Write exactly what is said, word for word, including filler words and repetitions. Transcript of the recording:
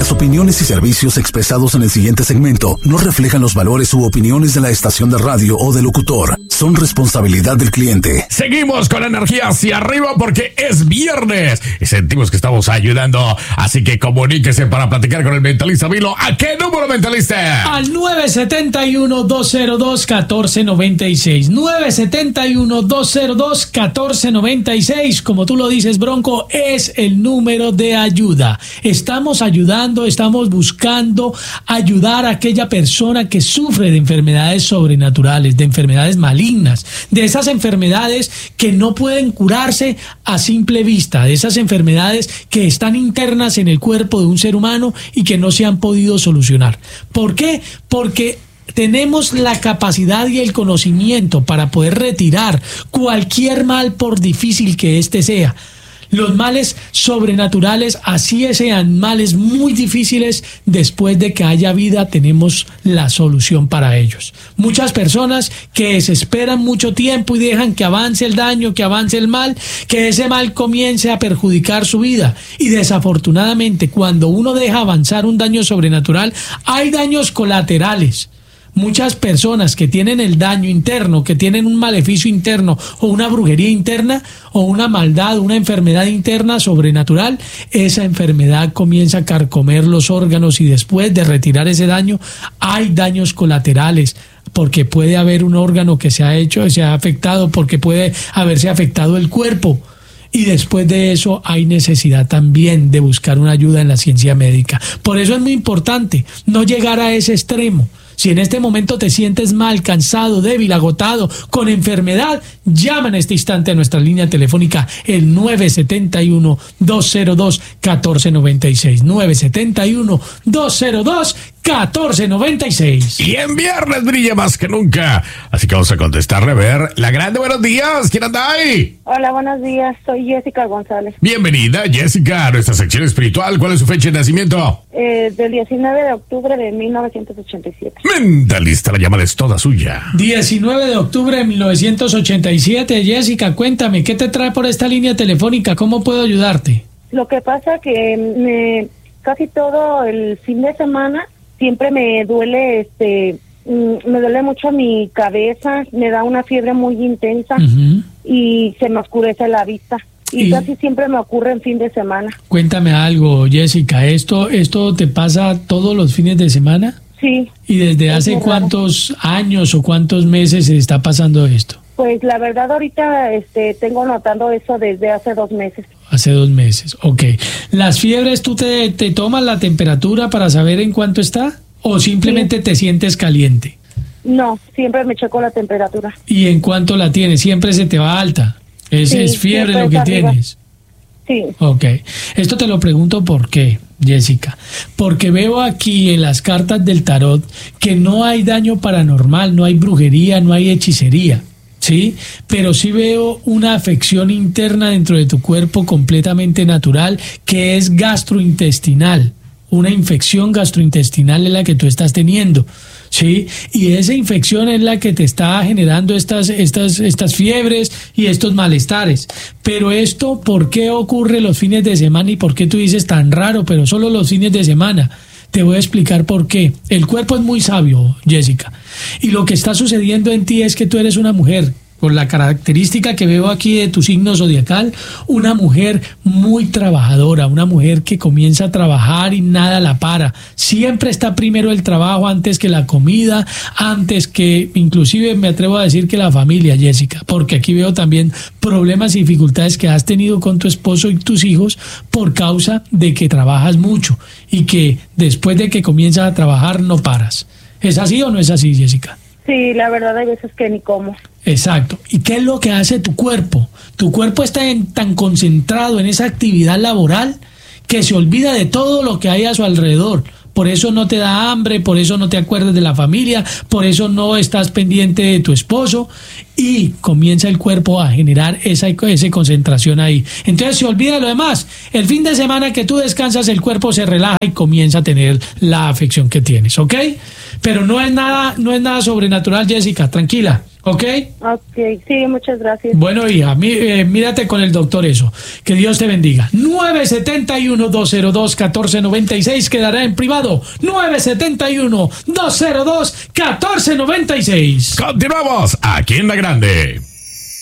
Las opiniones y servicios expresados en el siguiente segmento no reflejan los valores u opiniones de la estación de radio o del locutor. Son responsabilidad del cliente. Seguimos con energía hacia arriba porque es viernes y sentimos que estamos ayudando. Así que comuníquese para platicar con el Mentalista Vilo. ¿A qué número, Mentalista? Al nueve siete uno, dos cero dos, uno cuatro nueve seis. nueve siete uno, dos cero dos, uno cuatro nueve seis. Como tú lo dices, Bronco, es el número de ayuda. Estamos ayudando. Estamos buscando ayudar a aquella persona que sufre de enfermedades sobrenaturales, de enfermedades malignas, de esas enfermedades que no pueden curarse a simple vista, de esas enfermedades que están internas en el cuerpo de un ser humano y que no se han podido solucionar. ¿Por qué? Porque tenemos la capacidad y el conocimiento para poder retirar cualquier mal, por difícil que éste sea. Los males sobrenaturales, así sean males muy difíciles, después de que haya vida tenemos la solución para ellos. Muchas personas que desesperan mucho tiempo y dejan que avance el daño, que avance el mal, que ese mal comience a perjudicar su vida. Y desafortunadamente, cuando uno deja avanzar un daño sobrenatural, hay daños colaterales. Muchas personas que tienen el daño interno, que tienen un maleficio interno o una brujería interna o una maldad, una enfermedad interna sobrenatural, esa enfermedad comienza a carcomer los órganos y después de retirar ese daño hay daños colaterales, porque puede haber un órgano que se ha hecho, se ha afectado, porque puede haberse afectado el cuerpo. Y después de eso hay necesidad también de buscar una ayuda en la ciencia médica. Por eso es muy importante no llegar a ese extremo. Si en este momento te sientes mal, cansado, débil, agotado, con enfermedad, llama en este instante a nuestra línea telefónica el nueve siete uno, dos cero dos, uno cuatro nueve seis. nueve siete uno, dos cero dos, uno cuatro nueve seis. Y en viernes brilla más que nunca. Así que vamos a contestarle. A ver, la grande, buenos días. ¿Quién anda ahí? Hola, buenos días. Soy Jessica González. Bienvenida, Jessica, a nuestra sección espiritual. ¿Cuál es su fecha de nacimiento? Eh, del diecinueve de octubre de mil novecientos ochenta y siete. Mentalista, la llamada es toda suya. diecinueve de octubre de mil novecientos ochenta y siete. Jessica, cuéntame, ¿qué te trae por esta línea telefónica? ¿Cómo puedo ayudarte? Lo que pasa que me, casi todo el fin de semana siempre me duele, este, me duele mucho mi cabeza, me da una fiebre muy intensa uh-huh. y se me oscurece la vista. Y, y casi siempre me ocurre en fin de semana. Cuéntame algo, Jessica, ¿esto, esto te pasa todos los fines de semana? Sí. ¿Y desde hace cuántos años o cuántos meses se está pasando esto? Pues la verdad ahorita este, tengo notando eso desde hace dos meses. Hace dos meses, ok. ¿Las fiebres tú te, te tomas la temperatura para saber en cuánto está? ¿O simplemente sí. te sientes caliente? No, siempre me checo la temperatura. ¿Y en cuánto la tienes? ¿Siempre se te va alta? ¿Es, sí, es fiebre lo que arriba. tienes? Sí. Ok. Esto te lo pregunto por qué, Jessica. Porque veo aquí en las cartas del tarot que no hay daño paranormal, no hay brujería, no hay hechicería. Sí, pero sí veo una afección interna dentro de tu cuerpo completamente natural, que es gastrointestinal. Una infección gastrointestinal es la que tú estás teniendo, ¿sí? Y esa infección es la que te está generando estas, estas, estas fiebres y estos malestares. Pero esto, ¿por qué ocurre los fines de semana y por qué tú dices tan raro, pero solo los fines de semana? Te voy a explicar por qué. El cuerpo es muy sabio, Jessica. Y lo que está sucediendo en ti es que tú eres una mujer, por la característica que veo aquí de tu signo zodiacal, una mujer muy trabajadora, una mujer que comienza a trabajar y nada la para. Siempre está primero el trabajo antes que la comida, antes que, inclusive me atrevo a decir que la familia, Jessica, porque aquí veo también problemas y dificultades que has tenido con tu esposo y tus hijos por causa de que trabajas mucho y que después de que comienzas a trabajar no paras. ¿Es así o no es así, Jessica? Sí, la verdad hay veces que ni como. Exacto. ¿Y qué es lo que hace tu cuerpo? Tu cuerpo está en, tan concentrado en esa actividad laboral que se olvida de todo lo que hay a su alrededor. Por eso no te da hambre, por eso no te acuerdas de la familia, por eso no estás pendiente de tu esposo y comienza el cuerpo a generar esa, esa concentración ahí. Entonces se olvida lo demás. El fin de semana que tú descansas, el cuerpo se relaja y comienza a tener la afección que tienes, ¿ok? Pero no es nada, no es nada sobrenatural, Jessica, tranquila. ¿Ok? Ok, sí, muchas gracias. Bueno, hija, mí, eh, mírate con el doctor eso. Que Dios te bendiga. nueve siete uno, dos cero dos, uno cuatro nueve seis quedará en privado. nueve siete uno, dos cero dos, uno cuatro nueve seis. Continuamos aquí en La Grande.